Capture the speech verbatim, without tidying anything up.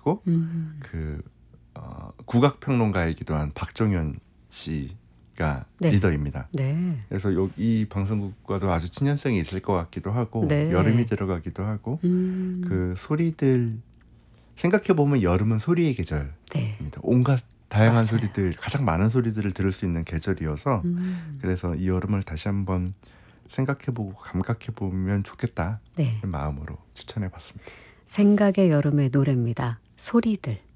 계시고 음. 그 어, 국악평론가이기도 한 박정현 씨가 네. 리더입니다. 네. 그래서 요, 이 방송국과도 아주 친연성이 있을 것 같기도 하고 네. 여름이 들어가기도 하고 음. 그 소리들 생각해보면 여름은 소리의 계절입니다. 네. 온갖 다양한 맞아요. 소리들, 가장 많은 소리들을 들을 수 있는 계절이어서 음. 그래서 이 여름을 다시 한번 생각해보고 감각해보면 좋겠다 네. 마음으로 추천해봤습니다. 생각의 여름의 노래입니다. 소리들.